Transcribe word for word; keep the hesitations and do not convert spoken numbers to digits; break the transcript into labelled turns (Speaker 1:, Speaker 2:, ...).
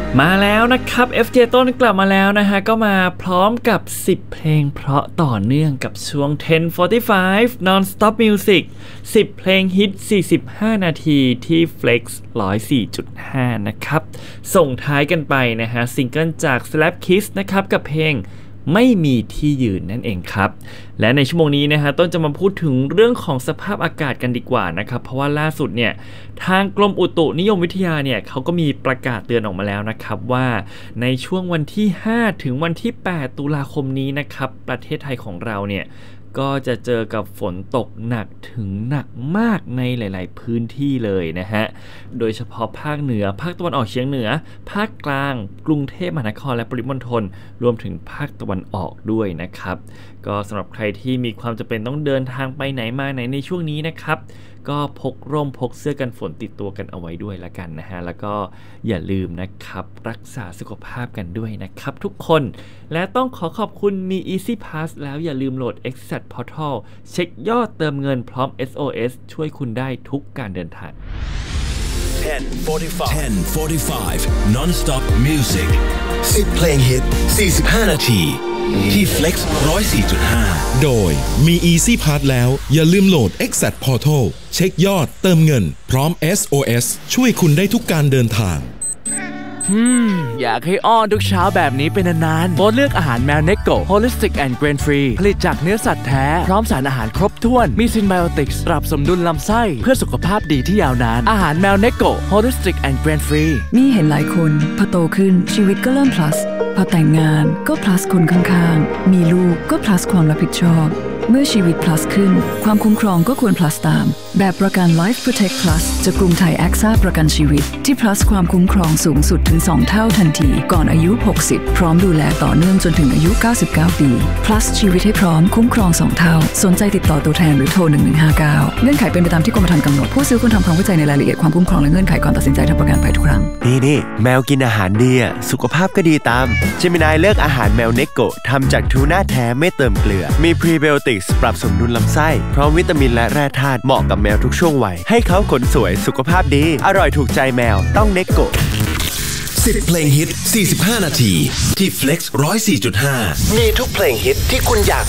Speaker 1: มาแล้วนะครับ เอฟ เจ ต้นกลับมาแล้วนะฮะก็มาพร้อมกับสิบเพลงเพราะต่อเนื่องกับช่วง สิบ สี่สิบห้า Non-Stop Music สิบเพลงฮิตสี่สิบห้านาทีที่ Flex หนึ่งร้อยสี่จุดห้า นะครับส่งท้ายกันไปนะฮะซิงเกิลจาก Slap Kiss นะครับกับเพลงไม่มีที่ยืนนั่นเองครับและในชั่วโมงนี้นะฮะต้นจะมาพูดถึงเรื่องของสภาพอากาศกันดีกว่านะครับเพราะว่าล่าสุดเนี่ยทางกรมอุตุนิยมวิทยาเนี่ยเขาก็มีประกาศเตือนออกมาแล้วนะครับว่าในช่วงวันที่ห้าถึงวันที่แปดตุลาคมนี้นะครับประเทศไทยของเราเนี่ยก็จะเจอกับฝนตกหนักถึงหนักมากในหลายๆพื้นที่เลยนะฮะโดยเฉพาะภาคเหนือภาคตะวันออกเฉียงเหนือภาคกลางกรุงเทพมหานครและปริมณฑลรวมถึงภาคตะวันออกด้วยนะครับก็สำหรับใครที่มีความจำเป็นต้องเดินทางไปไหนมาไหนในช่วงนี้นะครับก็พกร่มพกเสื้อกันฝนติดตัวกันเอาไว้ด้วยละกันนะฮะแล้วก็อย่าลืมนะครับรักษาสุขภาพกันด้วยนะครับทุกคนและต้องขอขอบคุณมี Easy Pass แล้วอย่าลืมโหลด Exact Portal เช็คยอดเติมเงินพร้อม เอส โอ เอส ช่วยคุณได้ทุกการเดินทาง
Speaker 2: สิบ สี่สิบห้า Non-Stop Music สิบเพลงฮิตสี่สิบห้านาทีที่ Flex หนึ่งร้อยสี่จุดห้า
Speaker 3: โดยมี Easy Pass แล้วอย่าลืมโหลด Exact Portal เช็คยอดเติมเงินพร้อม เอส โอ เอส ช่วยคุณได้ทุกการเดินทาง
Speaker 4: อืมอยากให้อ้อนทุกเช้าแบบนี้เป็นนานๆโปรดเลือกอาหารแมวเนโก Holistic and Grain Free ผลิตจากเนื้อสัตว์แท้พร้อมสารอาหารครบถ้วนมีซินไบโอติกส์ปรับสมดุลลำไส้เพื่อสุขภาพดีที่ยาวนานอาหารแมวเนโก Holistic and Grain Free
Speaker 5: มีเห็นหลายคนพอโตขึ้นชีวิตก็เริ่ม plus พอแต่งงานก็ plus คนข้างๆมีลูกก็ plus ความรับผิดชอบเมื่อชีวิต plus ขึ้นความคุ้มครองก็ควร plus ตามแบบประกัน Life Protect Plus จากกรุงไทย แอคซ่า ประกันชีวิตที่ plus ความคุ้มครองสูงสุดถึงสองเท่าทันทีก่อนอายุหกสิบพร้อมดูแลต่อเนื่องจนถึงอายุเก้าสิบเก้าปี plus ชีวิตให้พร้อมคุ้มครองสองเท่าสนใจติดต่อตัวแทนหรือโทรหนึ่งหนึ่งห้าเก้าเงื่อนไขเป็นไปตามที่กรมธรรม์กำหนดผู้ซื้อควรทำความเข้าใจในรายละเอียดความคุ้มครองและเงื่อนไขก่อนตัดสินใจทำประกันภัยทุกครั้ง
Speaker 6: นี่นี่แมวกินอาหารดีสุขภาพก็ดีตามเจมินายเลือกอาหารแมวเนโกทำจากทูน่าแท้ไม่เติมเกลือมีพรีไบโอติกส์ปรับสมดุลลำไส้พร้อมวิตามินและแร่ธาตุเหมาะกับแมวทุกช่วงวัยให้เขาขนสวยสุขภาพดีอร่อยถูกใจแมวต้องเนโก
Speaker 2: สิบเพลงฮิตสี่สิบห้านาทีที่ Flex หนึ่งร้อยสี่จุดห้า มีทุกเพลงฮิตที่คุณอยาก